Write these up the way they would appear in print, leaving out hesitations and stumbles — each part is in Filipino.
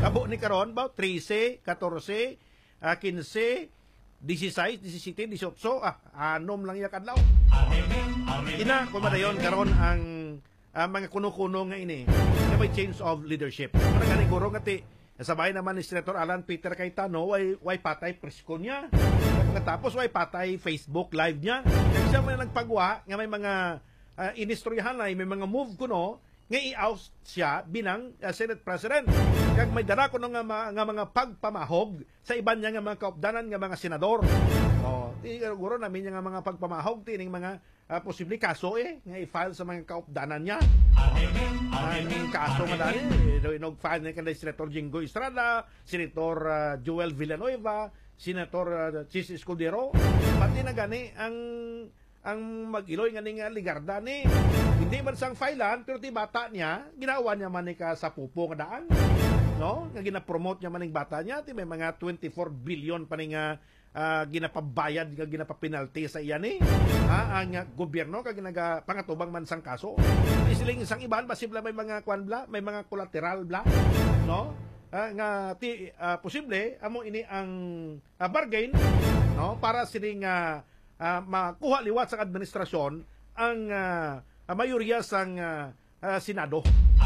Kabo ni karon ba 13, 14, 15, 16, 17, 18, anom lang iya kadlaw. Ina kung madayon karon ang mga kuno-kuno nga ini na may change of leadership. Para gani guro nga ti sabay naman ni Senator Alan Peter Cayetano way patay presko niya. Pagkatapos way patay Facebook live niya. Kasi siya may nagpagwa nga may mga inistoryahan ay may mga move kuno nga i-oust siya binang Senate President. Kag may dara ko nga mga pagpamahog sa iban niya nga mga kaupdanan nga mga senador. Siguro namin nga mga pagpamahog tining mga posible kaso nga i-file sa mga kaupdanan niya. Ang kaso nga dali, nag-file na kanday Senator Jingo Estrada, Senator Joel Villanueva, Senator Chis Escudero, pati na gani ang mag-iloy nga ning Ligarda ni hindi man sang filean pero ti bata niya ginawa niya man ka sa pupo nga daan, no, nga gina-promote niya man ning bata niya ti may mga 24 billion pa ning ginapabayad nga ginapapinalty sa iya ni ang gobyerno kag pangatubang man sang kaso. Isiling isang iban posible may mga kwan bla, may mga collateral bla, no, nga ti posible amo ini ang bargain, no, para sining makuha liwat sa administrasyon ang mayorya sang Senado.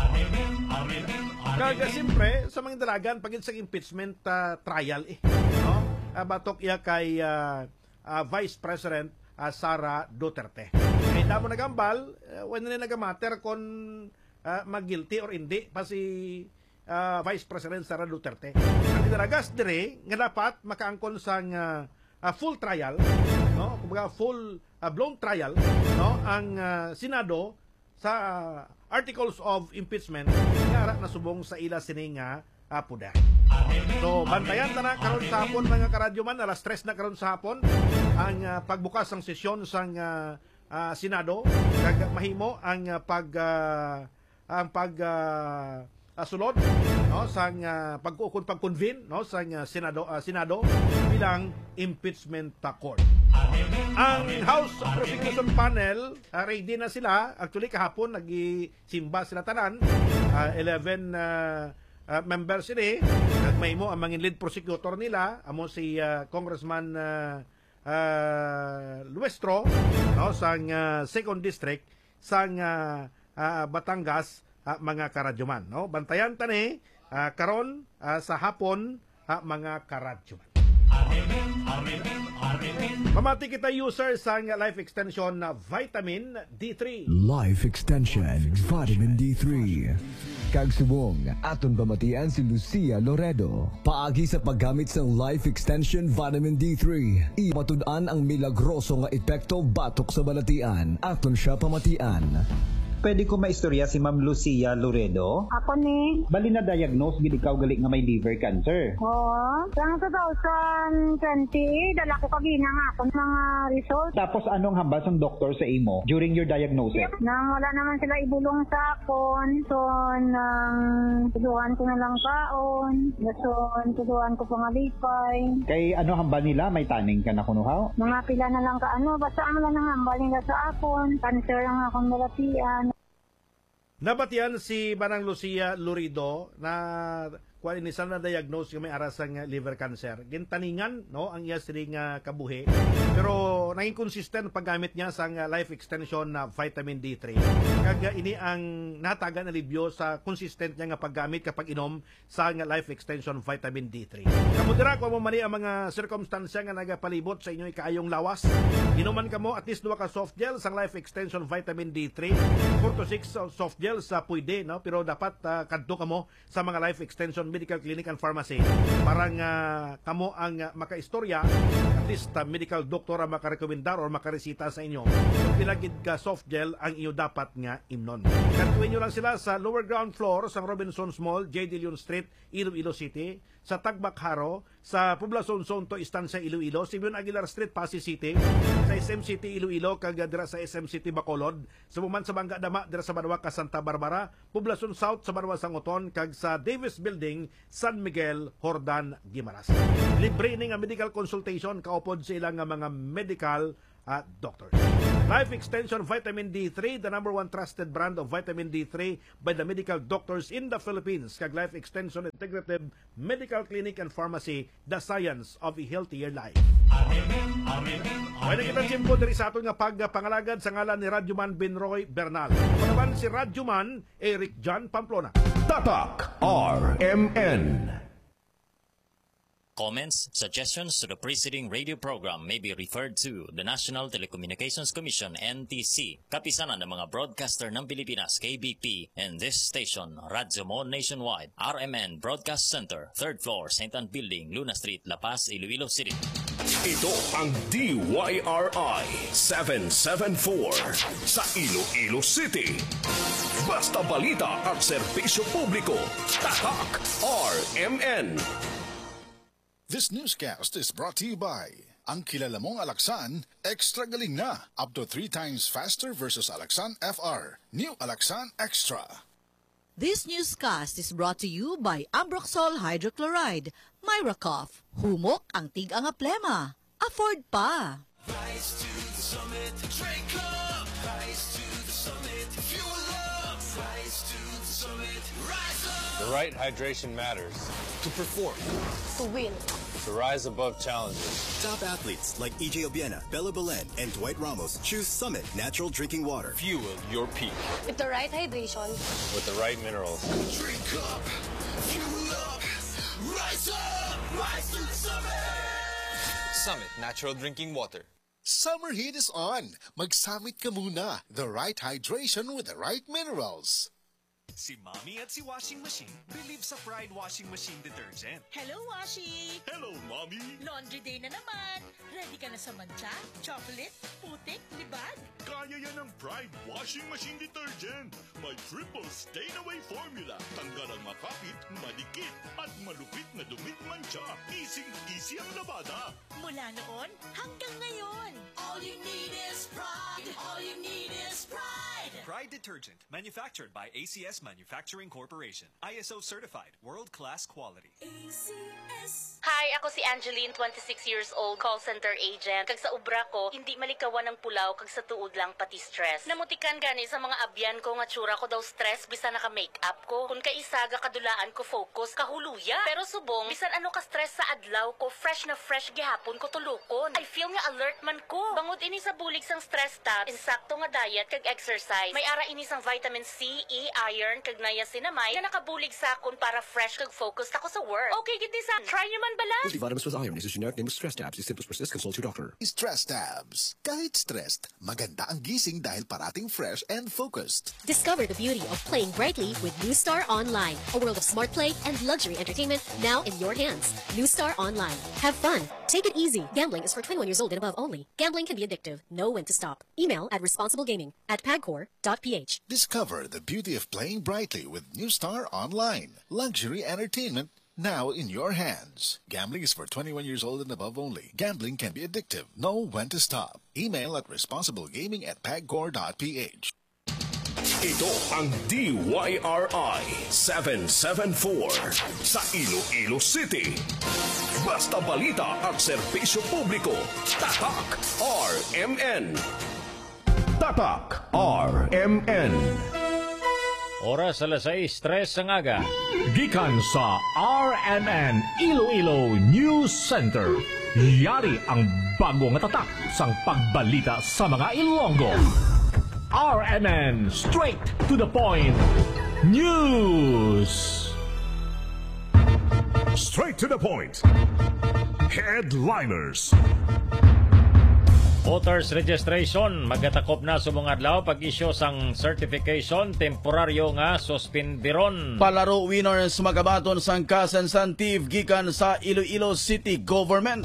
Kaya siyempre, sa mga dalagan, pagin sa impeachment trial, no? Batok iya kay Vice President Sara Duterte. Kaya damo nagambal, when na nagamater kung mag-guilty or hindi, pa si Vice President Sara Duterte. Ang dalagas dire, nga dapat makaangkon sang full trial, no, kumbaga full blown trial, no, ang Senado sa articles of impeachment nga na subong sa ila sining poder. So bantayan ta na karon sa hapon mga karadyo man, alas 3 na karon sa hapon ang pagbukas ng sesyon sang Senado kag mahimo ang sulod, no, sang pag-convene, no, sang Senado bilang impeachment court. Ang House Prosecution Panel ready na sila. Actually kahapon nagsimba sila tanan, 11 members ini. Kag mahimo ang mga lead prosecutor nila amo si Congressman Luestro, no, sang 2nd District sang Batangas, mga karadyoman, no? Bantayan tani karon sa hapon mga karadyoman. Pamati kita user sa Life Extension na Vitamin D3. Life Extension Vitamin D3. Kagsubong, aton pamatian si Lucia Loredo. Paagi sa paggamit ng Life Extension Vitamin D3. Imatud-an ang milagroso nga epekto batok sa balatian. Aton siya pamatian. Pwede ko maistorya si Ma'am Lucia Loredo? Ako ni. Bali na diagnose gid ikaw gali nga may liver cancer. Oo. Sa 2020, dala ko kabina nga ako mga result. Tapos anong hambas ang doktor sa imo during your diagnosis? Nang wala naman sila ibulong sa akon. So, nang tuduhan ko na lang kaon. Tuduhan ko pangalipay. Kay ano hamba nila? May taning ka na kunuhaw? Mga pila na lang kaano. Basta ang lang hambal nila sa akon. Cancer lang akong malatian. Nabatian si Manang Lucia Loredo na kuan inisan na diagnose nga may arasang liver cancer. Gintaningan, no, ang iya siring kabuhi. Pero naging consistent paggamit niya sa life extension na vitamin D3. Kag ini ang natagan na libyo sa consistent niya nga paggamit kapag inom sa life extension vitamin D3. Kamudira ko mo mani ang mga circumstansya nga nagapalibot sa inyo'y kaayong lawas. Inuman kamo at least 2 ka soft gel sa life extension vitamin D3. 4 to 6 soft gel sa pwede, no, pero dapat kadto kamo sa mga life extension medical clinic and pharmacy para nga kamo ang makaistorya, at least medical doctor ang makarekomendar or makaresita sa inyo kung pinagid ka soft gel ang iyo dapat nga imnon. Kantuin nyo lang sila sa lower ground floor sa Robinsons Mall, J. De Leon Street, Iloilo City, sa Tagbak-Haro, sa Poblacion Zone 2, Estancia Iloilo, Simeon Aguilar Street, Pasig City, sa SM City Iloilo, kag dira sa SM City Bacolod, sa Buman sa Bangga Dama, dira sa Banwa ka Santa Barbara, Poblacion South sa Banwa Sangoton, kag sa Davis Building, San Miguel, Hordan, Guimaras. Libre ni nga medical consultation kaupod sa ilang mga medical doctors. Life Extension Vitamin D3, the number one trusted brand of vitamin D3 by the medical doctors in the Philippines. Kag Life Extension Integrative Medical Clinic and Pharmacy, the science of a healthier life. Pwede kitang simpo diri sa aton nga pagpangalagad sa ngalan ni Radyoman Benroy Bernal. Panaman si Radyoman Eric John Pamplona. Tatak RMN. Comments, suggestions to the preceding radio program may be referred to the National Telecommunications Commission, NTC, kapisanan ng mga broadcaster ng Pilipinas, KBP, and this station, Radyo Mo Nationwide, RMN Broadcast Center, 3rd floor, St. Anne Building, Luna Street, La Paz, Iloilo City. Ito ang DYRI 774 sa Iloilo City. Basta balita at serbisyo publiko. Tatak RMN. This newscast is brought to you by ang kilala mong Alaxan, extra galing na. Up to 3 times faster versus Alaxan FR. New Alaxan Extra. This newscast is brought to you by Ambroxol Hydrochloride, Myracoff. Humok ang tig-anga plema. Afford pa. Rise to the summit, drink up. Rise to the summit, fuel up. Rise to the summit, rise up. The right hydration matters. To perform. To win. To rise above challenges. Top athletes like E.J. Obiena, Bella Belen, and Dwight Ramos choose Summit Natural Drinking Water. Fuel your peak. With the right hydration. With the right minerals. Drink up. Fuel up. Rise up. Rise to the summit. Summit Natural Drinking Water. Summer heat is on. Mag-summit ka muna. The right hydration with the right minerals. Si Mommy at si Washing Machine believe sa Pride Washing Machine Detergent. Hello, Washi! Hello, Mommy! Laundry day na naman. Ready ka na sa mancha, chocolate, putik, libag? Kaya yan ang Pride Washing Machine Detergent. May triple stain-away formula. Tanggal ang makapit, madikit, at malupit na dumit mancha. Easy ang labada. Mula noon hanggang ngayon. All you need is pride. All you need is pride. Pride Detergent, manufactured by ACS Manufacturing Corporation. ISO certified, world-class quality. ACS. Hi, ako si Angeline, 26 years old, call center agent. Kag sa ubra ko, hindi malikawan ng pulaw kag sa tuod lang pati stress. Namutikan gani sa mga abyan ko nga tsura ko daw stress bisa naka-makeup ko. Kung kaisaga kadulaan ko focus, kahuluya. Pero subong, bisan ano ka stress sa adlaw ko, fresh na fresh gihapon ko tulukon. I feel nga alert man ko. Bangod ini sa bulig sang stress tabs, insakto nga diet kag exercise. May ara ini sang vitamin C, E, iron kag niacinamide nga nakabulig sa akon para fresh kag focused ako sa work. Okay, gid sa try nyo man bala. Multivitamins with iron is a generic name of stress tabs. If symptoms persist, consult your doctor. Stress tabs. Kahit stressed, maganda ang gising dahil parating fresh and focused. Discover the beauty of playing brightly with New Star Online. A world of smart play and luxury entertainment now in your hands. New Star Online. Have fun. Take it easy. Gambling is for 21 years old and above only. Gambling can be addictive. Know when to stop. Email at responsiblegaming@pagcor.ph. Discover the beauty of playing brightly with New Star Online. Luxury entertainment now in your hands. Gambling is for 21 years old and above only. Gambling can be addictive. Know when to stop. Email at responsiblegaming@pagcor.ph. Ito ang DYRI 774 sa Iloilo City. Basta balita at serbisyo publiko. Tatak RMN. Tatak RMN. Oras alas 6:03 ang aga. Gikan sa RMN Iloilo News Center. Yari ang bagong tatak sang pagbalita sa mga Ilonggo. RMN Straight to the Point News. Straight to the point. Headliners. Voters registration magatakop na subong adlaw pag-isyu sang certification temporaryo nga suspindiron. Palaro winners magabaton sang kasensantive gikan sa Iloilo City Government.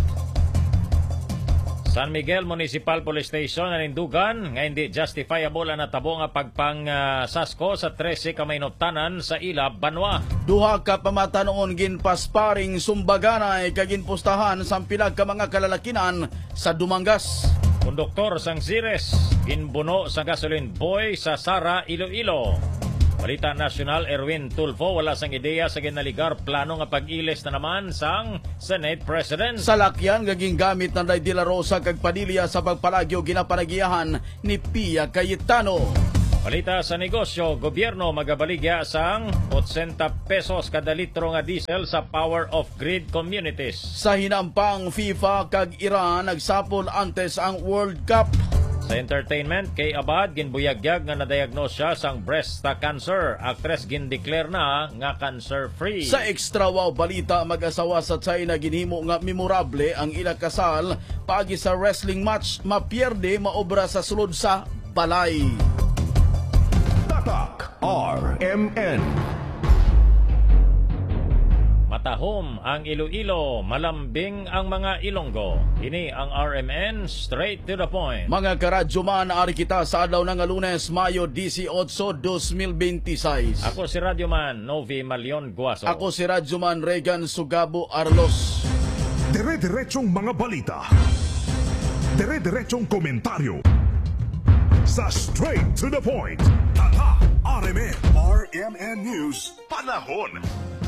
San Miguel Municipal Police Station nanindugan nga hindi justifiable ang natabo nga pagpang-sasko sa 13 ka mainuptanan sa ila Banwa. Duha ka pamatanon ginpasparing sumbaganay kaginpustahan sa pilag ka mga kalalakinan sa Dumangas. Konduktor sang Zires ginbuno sa gasoline boy sa Sara, Iloilo. Balita nasyonal, Erwin Tulfo wala sang ideya sa ginaligar plano nga pag-ilis na naman sang Senate President. Sa lakyan gaging gamit ng Day de la Rosa kag Padilla sa pagpalagyo ginapanagiyahan ni Pia Cayetano. Balita sa negosyo, gobyerno magabaligya sang 80 pesos kada litro nga diesel sa power of grid communities. Sa hinampang FIFA kag Iran nagsapol antes ang World Cup. Sa entertainment, kay Abad ginbuyagyag nga na-diagnose siya sang breast cancer. Actress gindeclare na nga cancer-free. Sa extra wow balita, mag-asawa sa China ginhimo nga memorable ang ila kasal paagi sa wrestling match mapierde maobra sa sulod sa balay. Tatak RMN. Matahom ang Iloilo, malambing ang mga Ilonggo. Ini ang RMN, straight to the point. Mga karadyo man, ari kita sa adlaw ng Lunes, Mayo 18, 2026. Ako si Radyoman Novi Malion Guaso. Ako si Radyoman Regan Sugabo Arlos. Dire-diretsong mga balita. Dire-diretsong komentaryo. Sa straight to the point. Tatak RMN. RMN News. Panahon.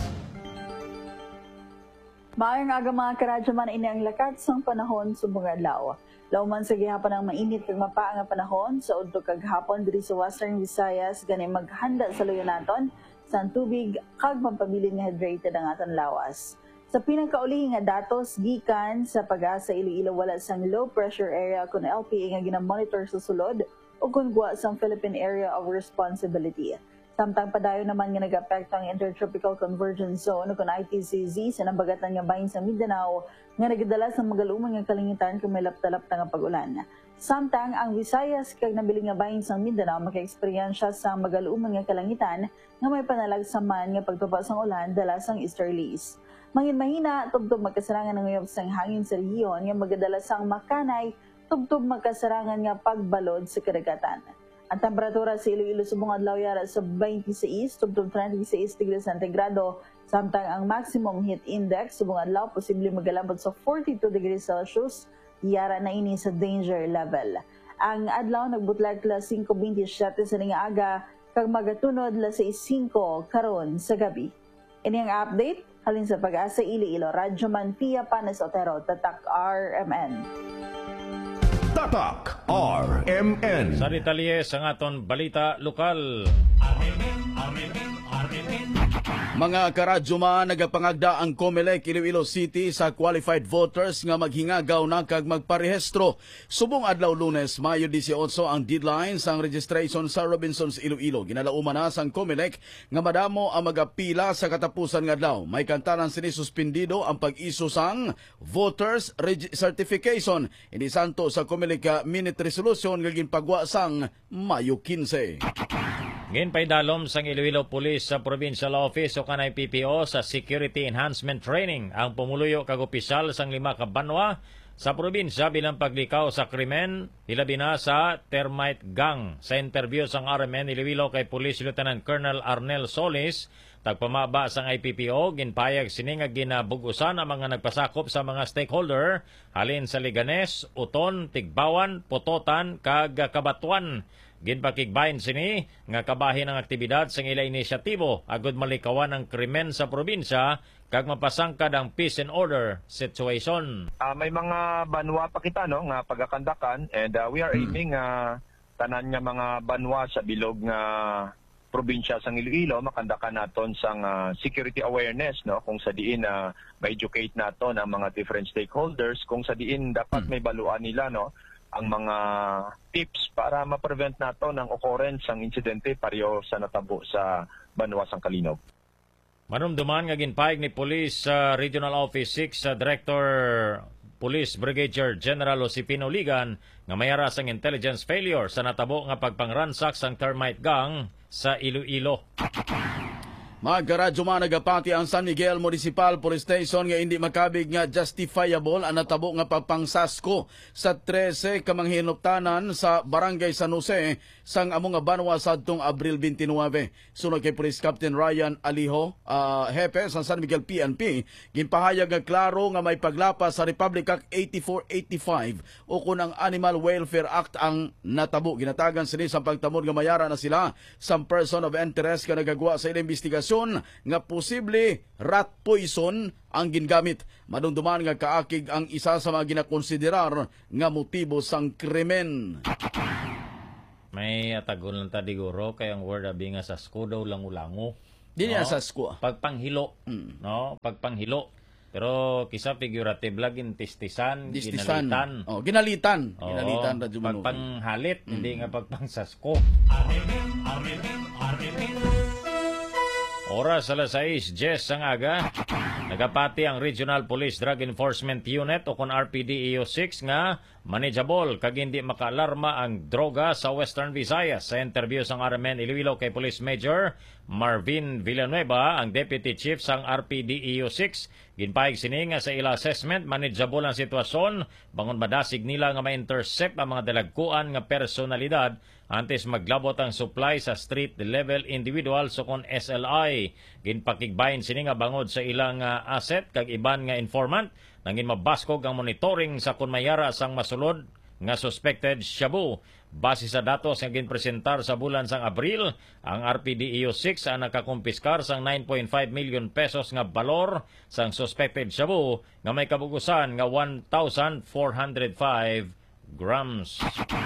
Maayong aga mga karadyaman, ini ang lakat sang panahon sa mga adlaw. Lauman sa gihapon ang mainit kag mapaang nga panahon sa udto kag hapon diri sa Western Visayas gani maghanda sa luyo naton sa tubig kag pampabilin nga hydrated ang aton lawas. Sa pinakauli nga datos gikan sa Pag-asa Iloilo wala sang low pressure area kun LPA nga ginamonitor sa sulod o kun guwa sang Philippine Area of Responsibility. Samtang padayon naman nga nag-apekto ang Intertropical Convergence Zone o kung ITCZ sa nabagatan nga bahin sa Mindanao nga nagadala sa magalumang nga kalingitan kung may lapta-lapta nga pag-ulan. Samtang ang Visayas kag nabiling nga bahin sa Mindanao maka-eksperyensya sa magalumang nga kalangitan nga may panalagsaman nga pagtupa sang ulan dala sang easterlies. Mangin mahina tubtob magkasarangan ng uyab sang hangin sa rehiyon nga magadala sang makanay tubtob magkasarangan nga pagbalod sa kadagatan. Ang temperatura sa Iloilo subong adlaw yara sa 26 tubtob 36 degrees centigrado, samtang ang maximum heat index subong adlaw posible magalabot sa 42 degrees Celsius, yara na ini sa danger level. Ang adlaw nagbutlag las 5:27 sa ning aga kag magatunod las 6:05 karon sa gabi. Ini ang update halin sa Pag-asa Iloilo. Radyoman Pia Panes Otero, Tatak RMN. Tatak RMN. Sa detalye sa aton balita lokal. Mga karadyo man, nagapangagda ang COMELEC Iloilo City sa qualified voters nga maghingagaw na kag magparehistro. Subong adlaw Lunes, Mayo 18 ang deadline sang registration sa Robinsons Iloilo. Ginalauman na sang COMELEC nga madamo ang magapila sa katapusan nga adlaw. May kantanan sini suspendido ang pag-iso sang voters certification. Hindi santo sa COMELEC minute resolution nga ginpagwa sang Mayo 15. Ginpay dalom sang Iloilo Police sa Provincial Office o kanay PPO sa Security Enhancement Training ang pumuluyo kag opisyal sang 5 ka banwa sa probinsya bilang paglikaw sa krimen, hilabi na sa termite gang. Sa interview sang RMN Iloilo kay Police Lieutenant Colonel Arnel Solis, tagpamaba sang IPPO, ginpayag sini nga ginabugusan ang mga nagpasakop sa mga stakeholder halin sa Liganes, Uton, Tigbawan, Pototan kag Kabatuan. Ginpakigbahin sini nga kabahin ang aktibidad sa ila inisyatibo agud malikawan ang krimen sa probinsya kag mapasangkad ang peace and order situation. May mga banwa pa kita no nga pagakandakan and we are aiming tanan nga mga banwa sa bilog nga probinsya sang Iloilo makandakan naton sang security awareness no kung sa diin ma-educate naton ang mga different stakeholders kung sa diin dapat may baluan nila no ang mga tips para ma-prevent nato ng occurrence ang insidente pareho sa natabo sa banwa sang Kalinog. Manumduman nga ginpayag ni Police Regional Office 6 Director Police Brigadier General Josepino Ligan nga mayara sang intelligence failure sa natabo nga pagpangransak sang termite gang sa Iloilo. Magkaradyo man nagapati ang San Miguel Municipal Police Station nga hindi makabig nga justifiable ang natabo nga pagpangsasko sa 13 kamang hinuptanan sa Barangay San Jose sang among nga banwa sadtong Abril 29. Sunod kay Police Captain Ryan Aliho, hepe sa San Miguel PNP, ginpahayag nga klaro nga may paglapas sa Republic Act 8485 o kun ang Animal Welfare Act ang natabo. Ginatagan sini sa pagtamod nga mayara na sila sa person of interest nga nagagawa sa ilang investigasyon nga posible rat poison ang gingamit. Madumduman nga kaakig ang isa sa mga ginakonsiderar nga motibo sang krimen. May atagon lang tadiguro kay ang word abi nga sa sko daw langulango. Di niya sa sko. Pagpanghilo, no? Pagpanghilo. Pero kisa figurative lagin tistisan, ginalitan. Oh, ginalitan. Ginalitan ra jud man. Pagpanghalit, hindi nga pagpangsasko. Oras alas 6:10 ang aga. Nagapati ang Regional Police Drug Enforcement Unit o kon RPDEO6 nga manageable kag hindi makaalarma ang droga sa Western Visayas. Sa interview sang RMN Iloilo kay Police Major Marvin Villanueva, ang Deputy Chief sang RPDEO6, ginpahig sini nga sa ila assessment manageable ang sitwasyon bangon madasig nila nga ma-intercept ang mga dalagkuan nga personalidad antes maglabot ang supply sa street level individual so kon SLI. Ginpakigbahin sini nga bangod sa ilang asset kag iban nga informant nangin mabaskog ang monitoring sa kun mayara sang masulod nga suspected shabu. Base sa datos nga ginpresentar sa bulan sang Abril, ang RPDEO6 ang nakakumpiskar sang 9.5 million pesos nga balor sang suspected shabu nga may kabugusan nga 1,405 grams.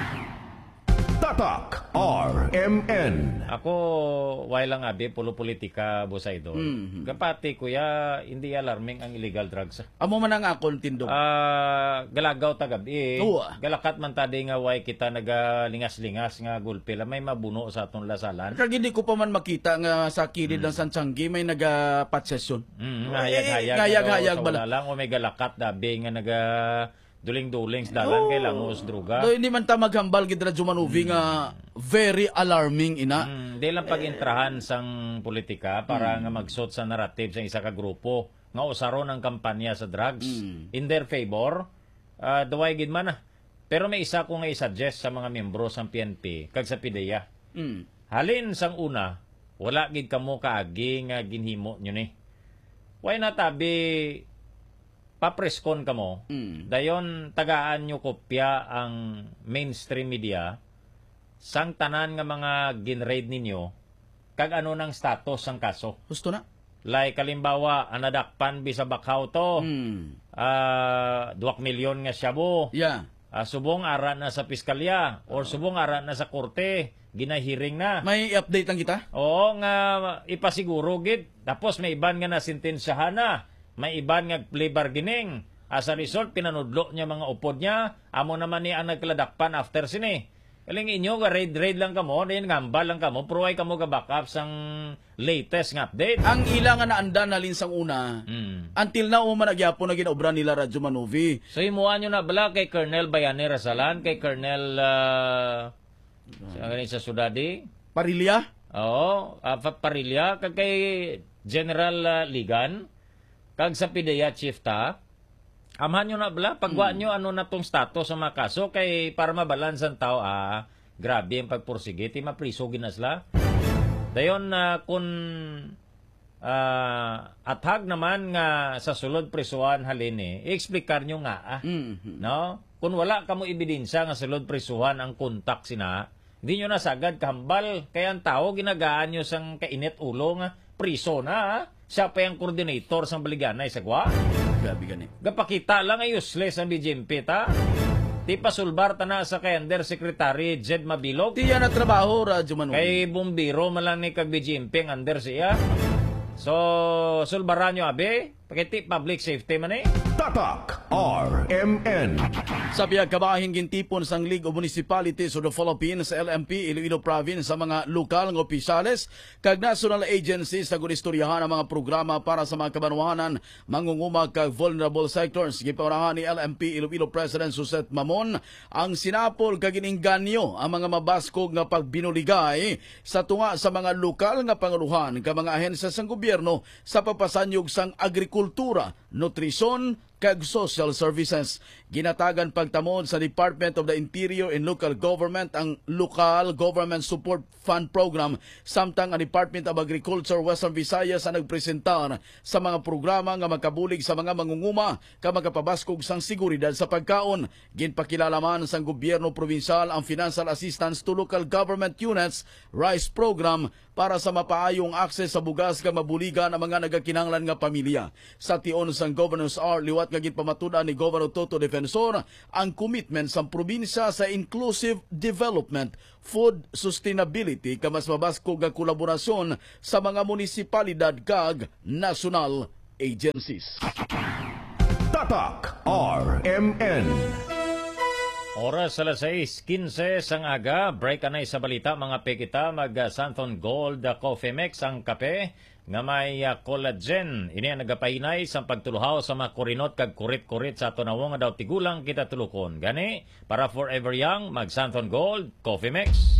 Tatak RMN. Ako, way lang abi, pulo politika, bosa idol. Kapati, kuya, hindi alarming ang illegal drugs. Amo man ang akon tindog. Galagaw tagabi. Galakat man tadi nga way kita nagalingas-lingas nga gulpila. May mabuno sa atong lasalan. Kag hindi ko pa man makita nga sa kilid ng Santianggi may nagapatsesyon. Hayag-hayag bala. Lang, o may galakat dabi nga duling-duling sa dalan kay langos druga. Hindi man ta maghambal gid radyo manuvi nga very alarming ina. Di lang pag-intrahan sang politika para nga magsot sa narrative sa isa ka grupo nga usaron ang kampanya sa drugs in their favor. Duway gid man Pero may isa ko nga i-suggest sa mga miyembro sang PNP kag sa PIDEA. Halin sang una, wala gid kamo kaagi nga ginhimo nyo ni. Why not tabi papreskon kamo, dayon tagaan nyo kopya ang mainstream media sang tanan nga mga ginraid ninyo kag ano nang status sang kaso. Gusto na? Like kalimbawa, anadakpan bisa bakhaw to, 2 milyon nga shabu. Yeah. Subong ara na sa piskalya or subong ara na sa korte, ginahiring na. May update lang kita? Oo, nga ipasiguro gid. Tapos may iban nga nasintensyahan na. May iban nga plea bargaining. As a result, pinanudlo niya mga upod niya. Amo naman ni ang nagladakpan after sini. Kaling inyo, raid lang kamo, din ngamba lang kamo, pruway kamo ka backup sang latest nga update. Ang ilang nga naandan halin sang una, until now man nagyapon na ginaobra nila Radyo Manuvi. So imuan nyo na bala kay Colonel Bayani Rasalan, kay Colonel sa Sudadi? Parilya? Oo, Parilya, kag kay General Ligan, kag sa PIDEA Chief ta. Amhan nyo na bala, pagwa nyo ano na tong status sa mga kaso kay para mabalans ang tao, grabe ang pagpursige, ti mapriso ginasla. Dayon kung athag naman nga sa sulod prisuhan halini, i-explicar nyo nga, no? Kung wala kamo ebidensya nga sulod prisuhan ang kontak sina, hindi nyo nasagad kahambal, kaya ang tao ginagaan nyo sang kainit ulo nga priso na, siya pa yung coordinator sang Baliganay, sagwa. Grabe gani. Gapakita lang ay useless ang BJMP ta. Ti pasulbar ta na sa kay Undersecretary Jed Mabilog. Ti yan na trabaho, Radyo Manuvi. Kay bumbiro man lang ni kag BJMP ang under siya. So, sulbaran nyo abe, pakiti public safety man eh. Tatak RMN. Sa biyag kabahin gintipon sang League of Municipalities of the Philippines sa LMP Iloilo Province sa mga lokal nga opisyales kag national agencies sa gunistoryahan ang mga programa para sa mga kabanwahanan mangungumag kag vulnerable sectors. Gipaunahan ni LMP Iloilo President Suset Mamon ang sinapol kag iningganyo ang mga mabaskog nga pagbinuligay sa tunga sa mga lokal nga panguluhan kag mga ahensya sang gobyerno sa papasanyog sang agrikultura, nutrisyon, kag Social Services. Ginatagan pagtamon sa Department of the Interior and Local Government ang Local Government Support Fund Program samtang ang Department of Agriculture Western Visayas ang nagpresentar sa mga programa nga makabulig sa mga mangunguma ka makapabaskog sang seguridad sa pagkaon. Ginpakilalaman sang gobyerno provincial ang financial assistance to local government units RICE program para sa mapaayong akses sa bugas nga mabuligan ang mga nagakinahanglan nga pamilya. Sa tion sang Governor's Hour, liwat nga ginpamatudan ni Governor Toto Defensor ang commitment sa probinsya sa inclusive development, food sustainability ka mas mabaskog nga kolaborasyon sa mga munisipalidad kag national agencies. Tatak RMN. Oras alas 6:15 sang aga, break anay sa balita mga pekita mag Santon Gold Coffee Mix ang kape nga may collagen. Ini ang nagapahinay sa pagtuluhaw sa mga kurinot kag kurit-kurit sa tunawong nga daw tigulang kita tulukon. Gani, para forever young, mag Santon Gold Coffee Mix.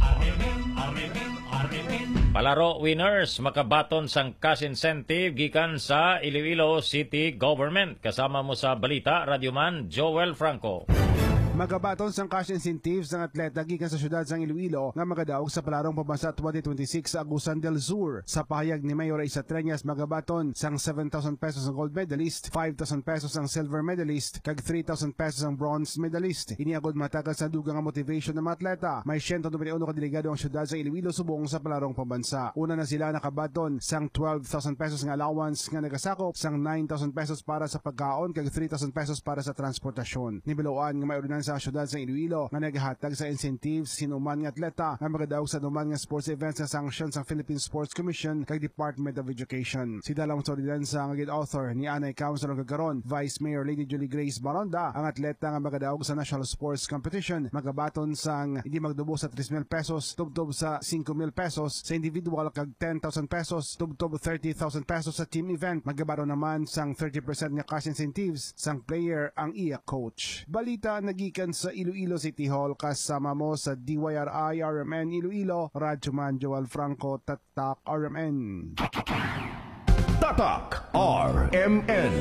Palaro winners, makabaton sang cash incentive gikan sa Iloilo City Government. Kasama mo sa balita, Radyoman Joel Franco. Magabaton sang cash incentives ng atleta gikan sa syudad sang Iloilo nga magadaog sa palarong pambansa 2026 sa Agusan del Sur. Sa pahayag ni Mayor Isa Treñas, magabaton sang 7,000 pesos ang gold medalist, 5,000 pesos ang silver medalist, kag 3,000 pesos ang bronze medalist. Iniagod matagal sa dugang nga motivation ng mga atleta. May 191 ka delegado ang syudad sa Iloilo subong sa palarong pambansa. Una na sila nakabaton sang 12,000 pesos nga allowance nga nagasakop, sang 9,000 pesos para sa pagkaon, kag 3,000 pesos para sa transportasyon. Nibiloan nga may sa syudad sa Iloilo nga naghatag sa incentives sinuman nga atleta nga magadaog sa duman nga sports events nga sanction sa Philippine Sports Commission kag Department of Education. Si Dalawang Solidanza nga author ni Anay Councilor kagaron, Vice Mayor Lady Julie Grace Baronda, ang atleta nga magadaog sa National Sports Competition magabaton sang hindi magdubo sa 3,000 pesos tubtob sa 5,000 pesos sa individual kag 10,000 pesos tubtob 30,000 pesos sa team event. Magabaton naman sang 30% nga cash incentives sang player ang iya coach. Balita nagikan sa Iloilo City Hall, kasama mo sa DYRI RMN Iloilo, Radyoman Joel Franco, Tatak RMN. Tatak RMN.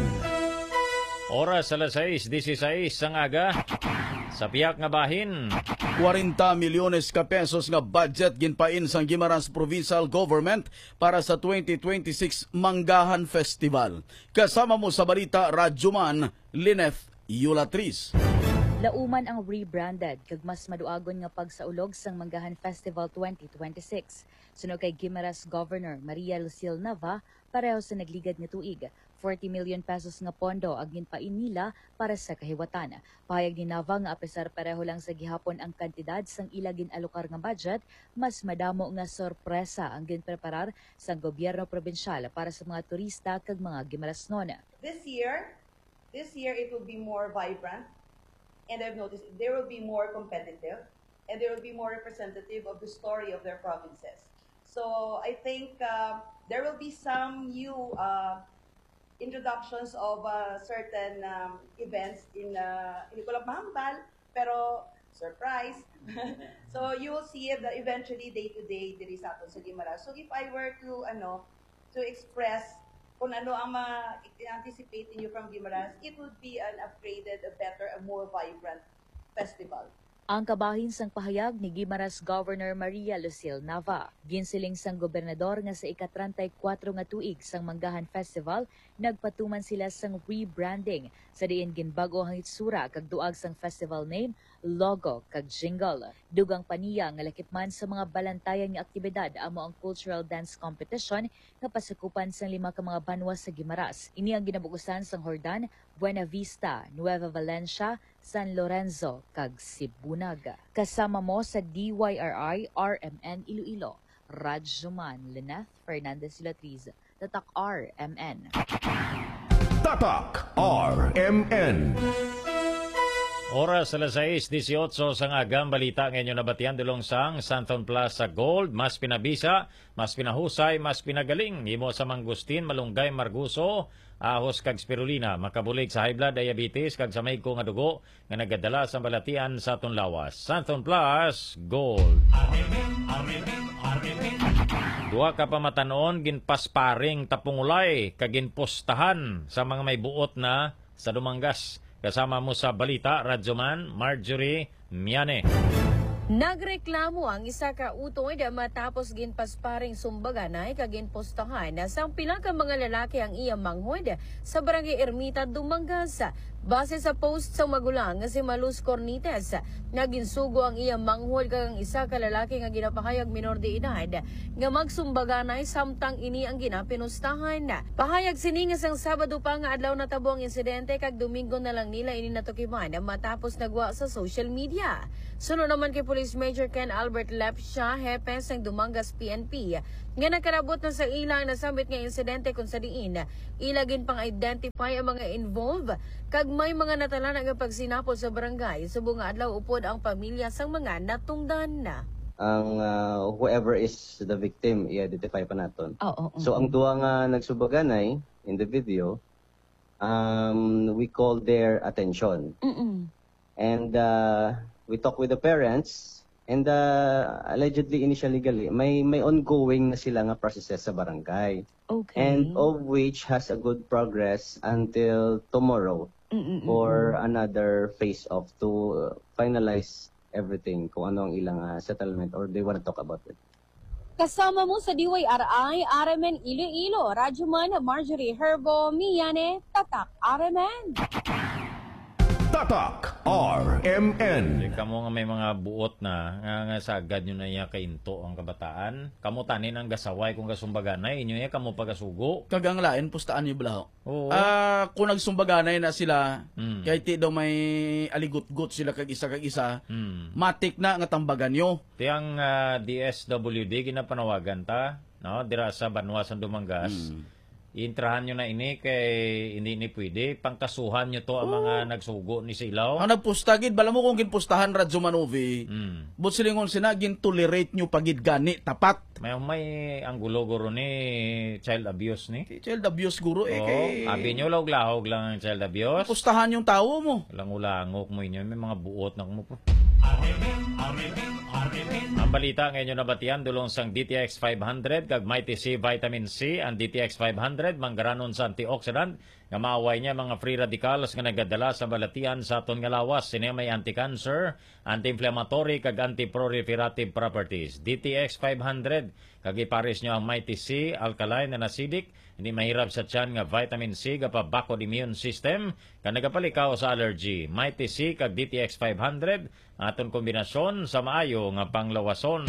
Oras alas 6:16 sang aga. Sa piyak nga bahin, 40 milyones ka pesos nga budget ginpain sang Guimaras Provincial Government para sa 2026 Manggahan Festival. Kasama mo sa balita, Radyoman Lineth Yulatris. Lauman ang rebranded kag mas maduagon nga pagsaulog sang Manggahan Festival 2026. Sunod kay Guimaras Governor Maria Lucille Nava, pareho sa nagligad nga tuig, 40 million pesos nga pondo ang ginpain nila para sa kahiwatan. Pahayag ni Nava nga apesar pareho lang sa gihapon ang kantidad sang ila ginalokar nga budget, mas madamo nga sorpresa ang ginpreparar sang gobyerno probinsyal para sa mga turista kag mga Guimarasnon. This year it will be more vibrant. And I've noticed there will be more competitive and there will be more representative of the story of their provinces. So I think there will be some new introductions of certain events in hindi ko lang mahambal, pero surprise. So you will see it eventually day-to-day diri sa aton sa Guimaras. So if I were to express kung ano ang ma-anticipate niyo from Guimaras, it would be an upgraded, a better, a more vibrant festival. Ang kabahin sang pahayag ni Guimaras Governor Maria Lucille Nava. Ginsiling sang gobernador nga sa ika-34 nga tuig sang Manggahan Festival, nagpatuman sila sang rebranding sa diin ginbago ang itsura kag duag sang festival name, logo kag jingle. Dugang paniya nga lakipman sa mga balantayan nga aktibidad amo ang cultural dance competition nga pasakupan sang 5 ka mga banwa sa Guimaras. Ini ang ginabugusan sang Hordan, Buena Vista, Nueva Valencia, San Lorenzo kag Sibunag. Kasama mo sa DYRI RMN Iloilo, Radyoman Lineth Fernandez Latriz, Tatak RMN. Tatak RMN. Oras alas 6:18 sang agang balita ngayon nabatian dulong sang Santon Plaza Gold, mas pinabisa, mas pinahusay, mas pinagaling. Imo sa Mangustin, Malunggay, Marguso, ahos kag spirulina, makabulig sa high blood, diabetes kag sa may nga dugo nga nagadala sa balatian sa aton lawas. Santon Plaza Gold. Duha ka pamatanon ginpasparing tapungulay kag ginpostahan sa mga may buot na sa Dumangas. Kasama mo sa balita, Radyoman Marjorie Miane. Nagreklamo ang isa ka utoy na matapos ginpasparing sumbaganay kaginpostahan na sang pila ka mga lalaki ang iyang manghod sa Barangay Ermita, Dumangas. Base sa post sa magulang nga si Malus Cornites, naginsugo ang iyang manghod kag ang isa ka lalaki nga ginapahayag minor de edad nga magsumbaganay samtang ini ang ginapinustahan. Pahayag sini nga sang Sabado pa nga adlaw natabo ang insidente kag Domingo na lang nila ini natukiman matapos nagwa sa social media. Sunod naman kay Police Major Ken Albert Lepsha, hepe sang Dumangas PNP, nga nakarabot na sa ilang nasambit nga insidente kung sa diin ilagin pang identify ang mga involved kag may mga natala nga pagsinapol sa barangay subong nga adlaw upod ang pamilya sang mga natungdan na. Ang whoever is the victim i-identify pa naton. So ang duwa nga nagsubaganay in the video, we call their attention. And we talk with the parents. And allegedly, initially, may ongoing na sila nga processes sa barangay. Okay. And of which has a good progress until tomorrow for another phase of to finalize everything kung ano ang ilang settlement or they want to talk about it. Kasama mo sa DYRI, RMN Iloilo, Radyoman Marjorie Herbo, Miane, Tatak RMN. Tatak RMN. Kamo nga may mga buot na nga sagad nyo na iya kainto ang kabataan. Kamo tanin ang gasaway kung gasumbaganay inyo kamo pagasugo. Kagang lain pustaan niyo balaho. Oo. Kung nagsumbaganay na sila, kahit ti daw may aligot-got sila kag isa, matik na nga tambagan nyo. Tiyang DSWD ginapanawagan ta, no, dira sa Banwa sa Dumangas. Intrahan nyo na ini kay hindi ni pwede. Pangkasuhan nyo to ang mga nagsugo ni Silaw. Ang nagpustagid, bala mo kung ginpustahan Radyo Manovi, but silingon sina, gintolerate nyo pagid gani, tapat. May anggulo guro ni child abuse ni. Child abuse guro kay... Abi nyo lahog lang ang child abuse. Pustahan yung tao mo. Langulangok mo inyo, may mga buot na kumupo. Ang balita ngayon na batian dulong sang DTX 500 kag Mighty C Vitamin C ang DTX 500 manggaranon sa antioxidant nga maaway niya mga free radicals nga nagadala sa balatian sa aton nga lawas. Sini may anti-cancer, anti-inflammatory kag anti-proliferative properties. DTX 500 kag ipares nyo ang Mighty C alkaline and acidic, hindi mahirap sa tiyan nga vitamin C nga pabakod immune system kag nagapalikaw sa allergy. Mighty C kag DTX 500 aton kombinasyon sa maayo nga panglawason.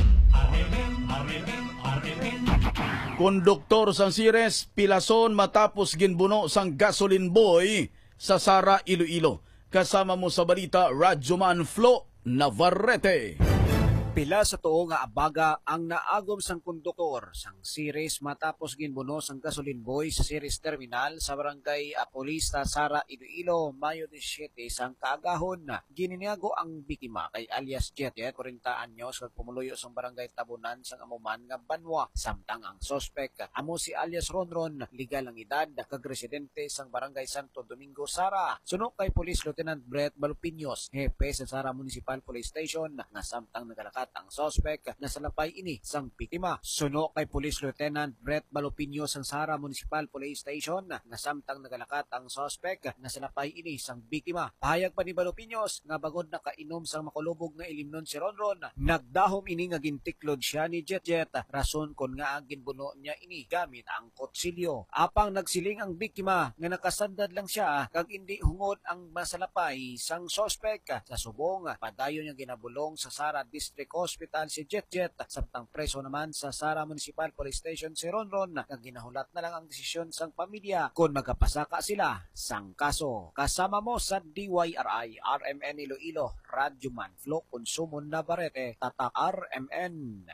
Konduktor sang Sires pilason matapos ginbuno sang gasoline boy sa Sara, Iloilo. Kasama mo sa balita, Radyoman Flo Navarrete. Pila sa tuo nga abaga ang naagom sang konduktor sang Sires matapos ginbuno sang gasoline boy sa Sires Terminal sa Barangay Apolista, Sara, Iloilo, Mayo 17 sang kaagahon. Gininiago ang biktima kay alias Jet, 40 anyos, kag pumuluyo sang Barangay Tabunan sang amuman nga Banwa. Samtang ang sospek amo si alias Ronron, legal ang edad, kag residente sang Barangay Santo Domingo, Sara. Sunok kay Police Lieutenant Brett Balupinos, hepe sa Sara Municipal Police Station, na samtang nagalakat ang sospek na salapay ini sang biktima. Suno kay Police Lieutenant Brett Balopinio sang Sara Municipal Police Station na samtang nagalakat ang sospek na salapay ini sang biktima. Pahayag pa ni Balopinos nga bagod nakainom sang makulubog nga ilimnon si Ronron, nagdahom ini nga gintiklod siya ni Jet rason kon nga ginbuno niya ini gamit ang kutsilyo. Apang nagsiling ang biktima nga nakasandad lang siya kag hindi hungod ang masalapay sang sospek. Sa subong padayon niya ginabulong sa Sara District Hospital si Jet, samtang preso naman sa Sara Municipal Police Station si Ronron, na ginahulat na lang ang desisyon sang pamilya kung magkapasaka sila sang kaso. Kasama mo sa DYRI, RMN Iloilo, Radyoman Flo Consumon Navarrete, Tatak RMN.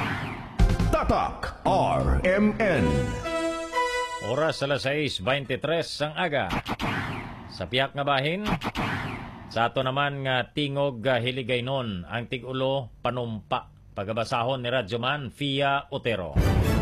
Tatak RMN. Oras alas 6:23 ang aga. Sa piyak nga bahin, sa ato naman nga tingog hiligaynon ang tigulo panumpa. Pagabasahon ni Radyoman Fia Otero.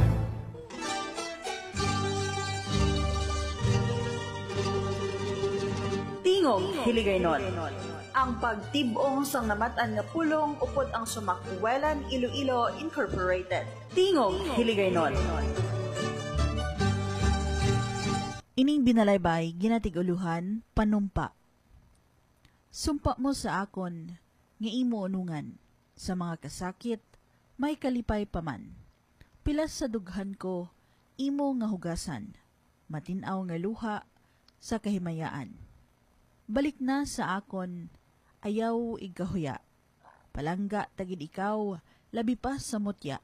Tingog hiligaynon. Ang pagtibong sang namatan nga pulong upod ang Sumakwelan Iloilo Incorporated. Tingog hiligaynon. Ining binalaybay, ginatiguluhan, panumpa. Sumpa mo sa akon, nga imo unungan, sa mga kasakit, may kalipay paman. Pilas sa dughan ko, imo nga hugasan, matinaw nga luha, sa kahimayaan. Balik na sa akon, ayaw igahuya. Palangga tagid ikaw, labi pa sa mutya.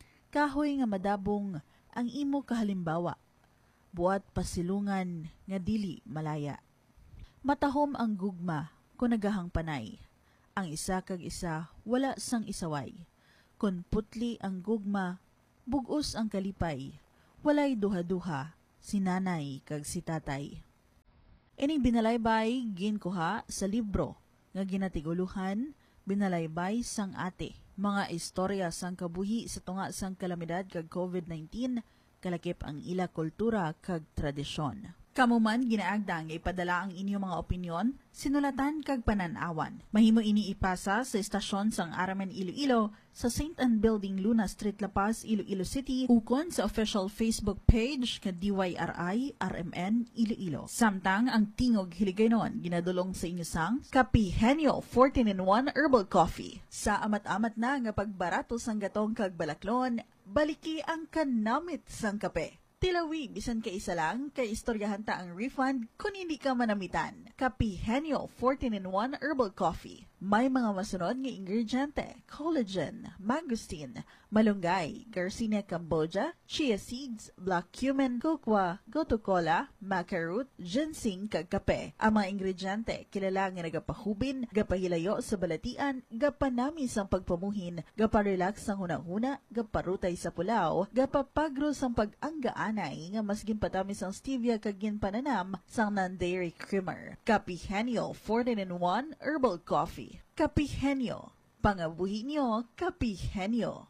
Kahoy nga madabong, ang imo kahalimbawa. Buat pasilungan nga dili malaya. Matahom ang gugma kung nagahang panay. Ang isa kag isa wala sang isaway. Kun putli ang gugma, bugos ang kalipay. Walay duha-duha, si nanay kag si tatay. Ining binalaybay ginkuha sa libro nga ginatiguluhan, Binalaybay sang ate. Mga istorya sang kabuhi sa tunga sang kalamidad kag COVID-19, kalakip ang ila kultura kag tradisyon. Kamuman ginaagdang ipadala ang inyong mga opinyon, sinulatan kag pananawan. Mahimo ini ipasa sa estasyon sang Aramen Iloilo sa St. Anne Building, Luna Street, La Paz, Iloilo City, ukon sa official Facebook page ka DYRI RMN Iloilo. Samtang ang tingog hiligaynon ginadulong sa inyo sang Kapihenyo 14-in-1 Herbal Coffee. Sa amat-amat na nga pagbarato sang gatong kag balaklon, baliki ang kanamit sang kape. Tilawi, bisan ka isa lang, kay istoryahan ta ang refund kung hindi ka manamitan. Kapihenyo 14-in-1 Herbal Coffee. May mga masunod nga ingrediente: collagen, mangosteen, malunggay, Garcinia cambogia, chia seeds, black cumin, kokwa, gotu kola, maca root, ginseng kag kape. Ang mga ingrediente kilala nga nagapahubin, gapahilayo sa balatian, gapanami sang pagpamuhin, gaparelax sang hunahuna, gaparutay sa pulaw, gapapagro sang pag-anggaanay nga mas ginpatamis ang stevia kag ginpananam sang non-dairy creamer. Kapihenyo 14-in-1 Herbal Coffee. Kapihenyo. Pangabuhi niyo, Kapihenyo.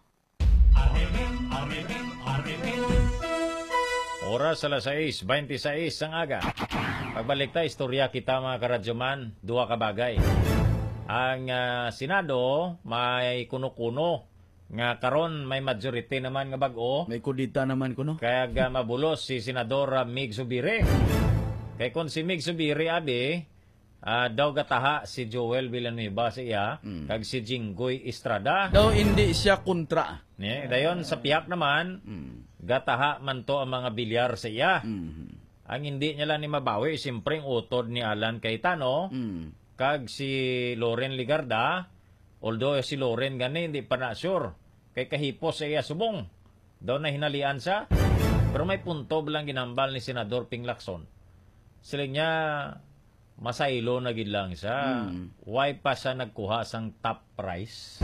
Oras alas 6:26 ang aga. Pagbalik ta, istorya kita mga karadyoman, duha ka bagay. Ang Senado may kuno-kuno nga karon may majority naman nga bag-o. May kudita naman kuno. Kaya mabulos si Senador Mig Zubiri. Kay kon si Mig Zubiri abi, daw gataha si Joel Villanueva sa iya, kag si Jinggoy Estrada. Daw hindi siya kontra. Dayon sa piyak naman, gataha man to ang mga bilyar sa iya. Ang hindi niya lang ni mabawi, siyempre ang utod ni Alan Cayetano, kag si Loren Ligarda, although si Loren gani hindi pa na sure, kay kahipos sa iya subong. Daw na hinalian sa, pero may punto lang ginambal ni Senador Ping Lacson. Sila niya, masaylo na gid lang sa why pa sa nagkuha sang top price.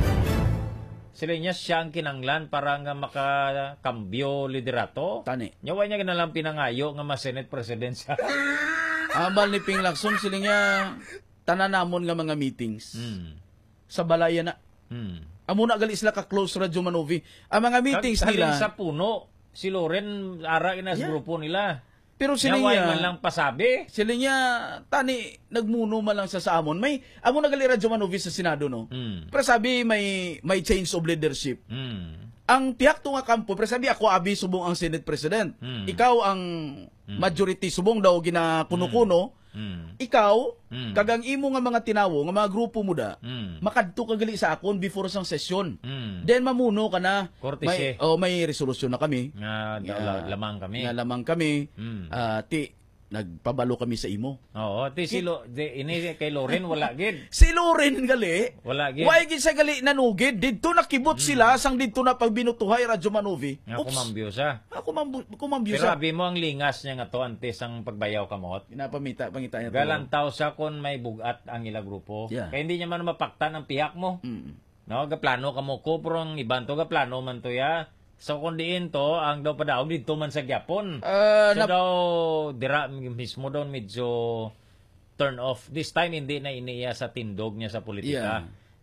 Sila niya siyang kinanglan para nga makakambyo liderato. Tani. Nyawa niya ginalang pinangayo nga ma-Senate President siya. Ambal ni Ping Lacson, sila niya tananamon nga mga meetings. Sa balaya na. Amo na gali sila ka-close Radyo Manovi. Ang mga meetings nila. Sa puno, si Loren ara ina sa grupo nila. Pero sila niya man lang pasabi. Sila niya tani nagmuno man lang sa amon. May amo na gali Radyo Manovi sa Senado no. Pero sabi may change of leadership. Ang tiyak to nga kampo, pero sabi ako abi subong ang Senate President. Ikaw ang majority subong daw ginakuno-kuno. Ikaw, kagang imo nga mga tinawo, nga mga grupo mo da, makadto kagali sa akon before sang sesyon. Then mamuno ka na, may resolusyon na kami. Lamang kami. Nga lamang kami. Nagpabalo kami sa imo. Oo, ini kay Loren wala gid. Si Loren gali. Wala gid. Why gid sa gali nanugid didto nakibot sila sang didto na pagbinutuhay Radyo Manovi. Ako mambyo sa. Ako mambyo sa. Pero abi mo ang lingas niya nga to antes ang pagbayaw kamot. Pangita niya. Galantaw sa kon may bugat ang ila grupo. Yeah. Kaya hindi niya man mapaktan ang pihak mo. No, gaplano kamo ko pero ang iban to gaplano man to ya. So kung diin to, ang daw padaog dito man sa Gyapon. So daw, dira mismo daw medyo turn off. This time hindi na iniya sa tindog niya sa politika.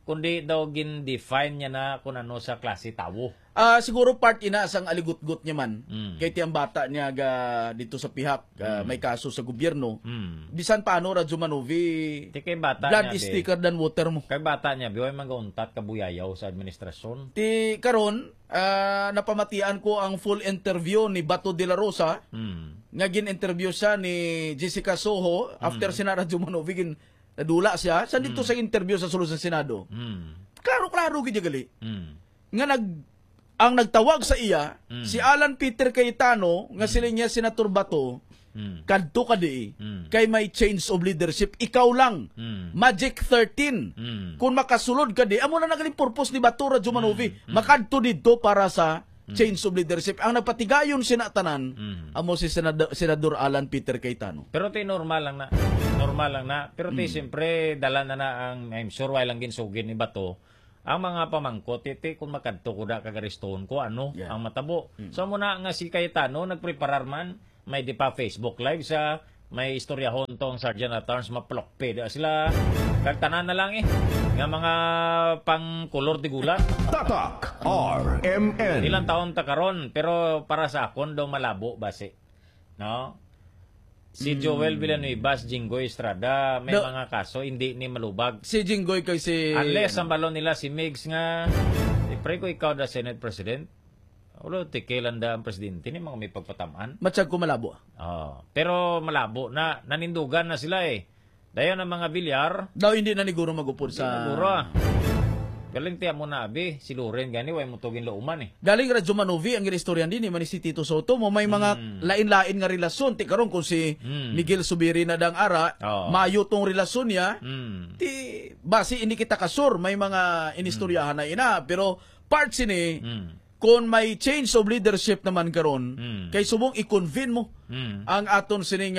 kundi daw gin-define niya na kung ano sa klase tawo. Siguro part ina sang aligut-gut niya man. Kay tiyang bata niya dito sa pihak, may kaso sa gobyerno. Bisan paano Radyo Manovi, kay bata blood niya, is thicker than water mo. Kay bata niya, biway magauntat kabuyayaw sa administrasyon. Ti karon, napamatian ko ang full interview ni Bato de la Rosa. Nga gin-interview siya ni Jessica Soho after sina Radyo Manovi nadula siya. Saan dito sa interview sa sulod sa Senado? Klaro-klaro gid gali. Nga ang nagtawag sa iya, si Alan Peter Cayetano, nga sila niya Senator Bato, kadto kadi, kay may change of leadership, ikaw lang. Magic 13. Kung makasulod kadi, amo na nagaling purpose ni Bato Radyo Manovi, makadto dito para sa change of leadership. Ang nagpatigayon sinatanan, amo si Senador Alan Peter Cayetano. Pero ti normal lang na. Pero ti siyempre dala na ang, I'm sure wala lang ginsugin ni Bato. Ang mga pamangkot, kung makadto ko na kagariston ko, ang matabo. So muna nga si Cayetano, nagpreparar man, may di pa Facebook Live sa, may istoryahon tong Sergeant at Arms, maplokpe. Sila, kagtanan na lang nga mga pang-color di gulat. Tatak RMN. Ilang taon ta karon, pero para sa akon daw malabo base. No? Si Joel Villanueva, Jinggoy Estrada, may mga kaso, hindi ni malubag. Si Jinggoy kay si... Unless ang balon nila si Migs nga, ipre ko ikaw da Senate President, ulo, tikilan da ang presidente ni mga may pagpatamaan. Matsyag ko malabo. Pero malabo na, nanindugan na sila Dayon ang mga bilyar. Daw hindi na ni Guro magupod sa... Guro Galing tiya mo na, abi. Si Loren, gani, way mo tugin lauman Galing Radyo Manovi, ang gistoryan din, ni si Tito Soto, mo may mga lain-lain nga relasyon. Ti karon kung si Miguel Subiri na dang ara, mayo tong relasyon niya, ti basi hindi kita kasur, may mga inistoryahan na ina. Pero part sini, kung may change of leadership naman karon, kay subong i-convene mo ang aton sining...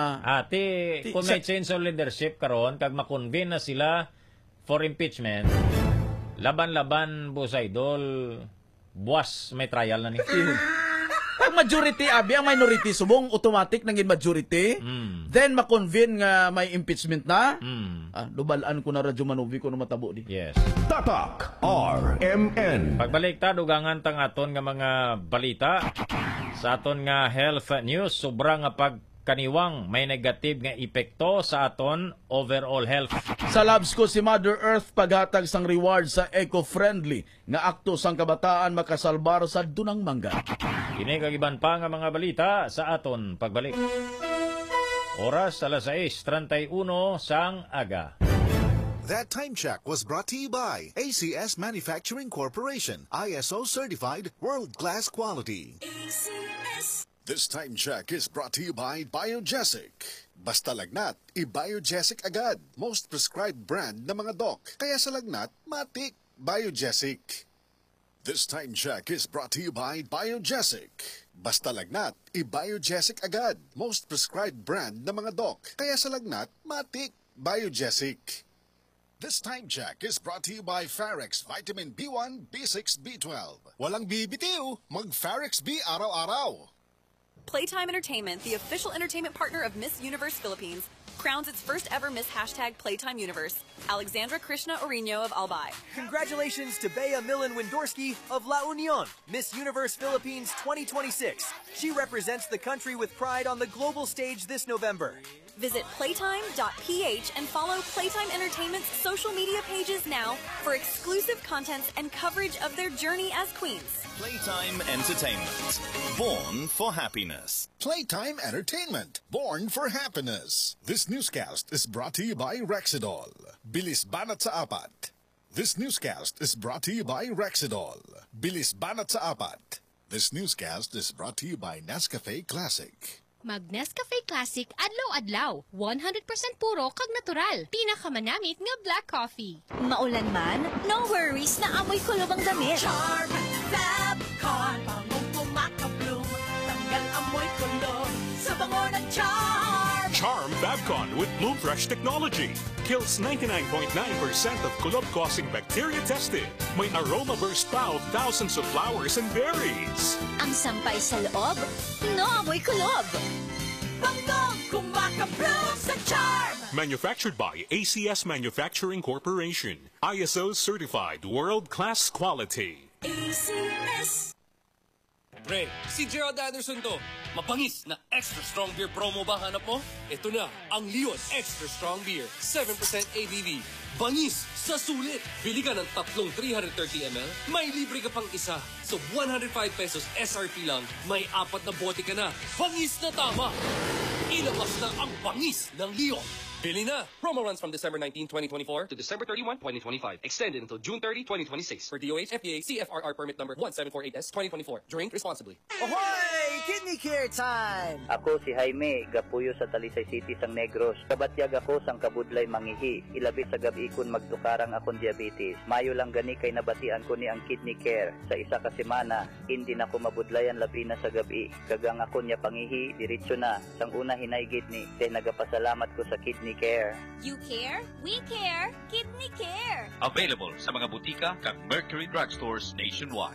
kung may change of leadership karon, kag ma-convene na sila for impeachment, laban-laban, Boss Idol, buwas may trial na ni. Pag majority, abi, ang minority, subong automatic nangin majority, then makonvene nga may impeachment na, lubalaan ko na Radyo Manovi ko na matabo di. Yes. Tatak RMN. Pagbalik ta, dugangan tang aton nga mga balita sa aton nga health news, sobra nga pagkaniwang may negative nga epekto sa aton overall health. Sa labs ko si Mother Earth paghatag sang reward sa eco-friendly nga akto sang kabataan makasalbar sa dunang mangga. Kini kagiban pa nga mga balita sa aton pagbalik. Oras alas 6:31 sang aga. That time check was brought to you by ACS Manufacturing Corporation, ISO certified world-class quality. ACS. This time check is brought to you by Biogesic. Basta lagnat, i-Biogesic agad. Most prescribed brand na mga doc. Kaya sa lagnat, matik. Biogesic. This time check is brought to you by Biogesic. Basta lagnat, i-Biogesic agad. Most prescribed brand na mga doc. Kaya sa lagnat, matik. Biogesic. This time check is brought to you by Farex Vitamin B1, B6, B12. Walang bibitiw, mag-Farex B araw-araw. Playtime Entertainment, the official entertainment partner of Miss Universe Philippines, crowns its first ever Miss #Playtime Universe, Alexandra Krishna Orino of Albay. Congratulations to Bea Millen Windorski of La Union, Miss Universe Philippines 2026. She represents the country with pride on the global stage this November. Visit playtime.ph and follow Playtime Entertainment's social media pages now for exclusive contents and coverage of their journey as queens. Playtime Entertainment. Born for happiness. Playtime Entertainment. Born for happiness. This newscast is brought to you by Rexidol. Bilis banat sa apat. This newscast is brought to you by Rexidol. Bilis banat sa apat. This newscast is brought to you by Nescafe Classic. Mag Nescafe Classic adlaw-adlaw. 100% puro kag natural. Pinakamanamit nga black coffee. Maulan man, no worries na amoy kulob ang damit. Charm Fabcon, bangong pumakabloom. Tanggal amoy kulob sa bango ng Charm. Charm Fabcon with Bloom Fresh technology. Kills 99.9% of kulob-causing bacteria tested. May aroma burst pa of thousands of flowers and berries. Ang sampay sa loob, no amoy kulob. Bangong kumakabloom sa Charm. Manufactured by ACS Manufacturing Corporation. ISO certified world-class quality. ACS. Pre, si Gerald Anderson to. Mapangis na extra strong beer promo ba hanap mo? Ito na, ang Leon Extra Strong Beer. 7% ABV. Bangis sa sulit. Bili ka ng tatlong 330 ml, may libre ka pang isa. So 105 pesos SRP lang, may 4 na bote ka na. Bangis na tama! Ilabas na ang bangis ng Leon. Bili na! Promo runs from December 19, 2024 to December 31, 2025. Extended until June 30, 2026. For DOH, FDA, CFRR permit number 1748S, 2024. Drink responsibly. Ahoy! Kidney Care time! Ako si Jaime, gapuyo sa Talisay City sang Negros. Kabatyag ako sang kabudlay mangihi. Ilabi sa gabi kun magtukarang akong diabetes. Mayo lang gani kay nabatian ko ni ang Kidney Care. Sa isa ka semana, hindi na ko mabudlayan labi na sa gabi. Kagang ako niya pangihi, diretso na. Sang una hinaygit ni, kay nagapasalamat ko sa Kidney Care. You care? We care! Kidney Care! Available sa mga butika kag Mercury Drugstores nationwide.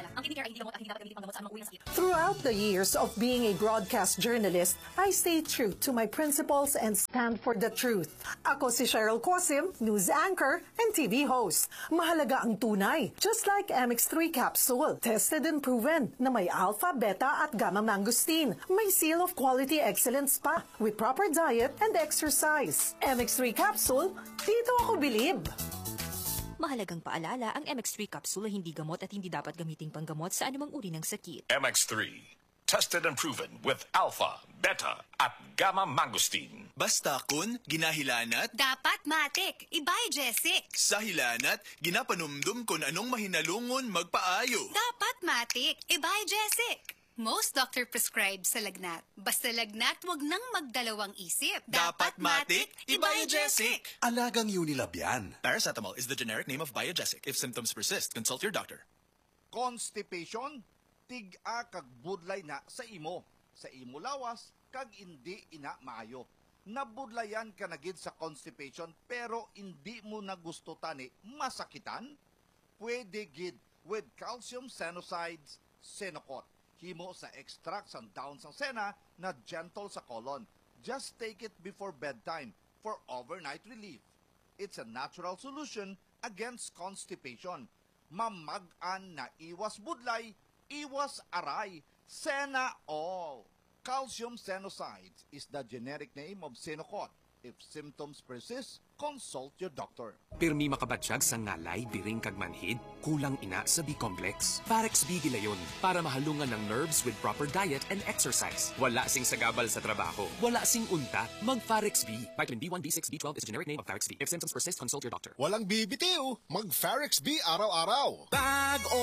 Throughout the years of being a broadcast journalist, I stay true to my principles and stand for the truth. Ako si Cheryl Cosim, news anchor and TV host. Mahalaga ang tunay, just like MX3 capsule. Tested and proven na may alpha, beta at gamma mangosteen. May seal of quality excellence pa with proper diet and exercise. MX3 capsule, dito ako bilib. Mahalagang paalala, ang MX3 capsule ay hindi gamot at hindi dapat gamiting panggamot sa anumang uri ng sakit. MX3. Tested and proven with alpha, beta, at gamma mangosteen. Basta kun, ginahilanat. Dapat matik, ibay Jessic. Sa hilanat, ginapanumdum kung anong mahinalungon magpaayo. Dapat matik, ibay Jessic. Most doctor prescribe sa lagnat. Basta lagnat, wag nang magdalawang isip. Dapat matik, i-Biogesic. Alagang Unilab yan. Paracetamol is the generic name of Biogesic. If symptoms persist, consult your doctor. Constipation, tig-a kag budlay na sa imo. Sa imo lawas, kag hindi ina maayo. Nabudlayan ka na gid sa constipation pero hindi mo na gusto tani masakitan? Pwede gid with calcium senosides, Senocot. Himo sa extract sang dahon sang sena na gentle sa colon. Just take it before bedtime for overnight relief. It's a natural solution against constipation. Mamag-an na iwas budlay, iwas aray, Sena all. Calcium Senosides is the generic name of Senocot. If symptoms persist, consult your doctor. Pirmi makabatsyag sa ngalay, biring kag manhid, kulang ina sa B-complex. Parex B gilayon para mahalungan ng nerves with proper diet and exercise. Wala sing sagabal sa trabaho. Wala sing unta. Mag-Parex B. Vitamin B1, B6, B12 is a generic name of Parex B. If symptoms persist, consult your doctor. Walang bibitiw. Mag-Parex B araw-araw. Bag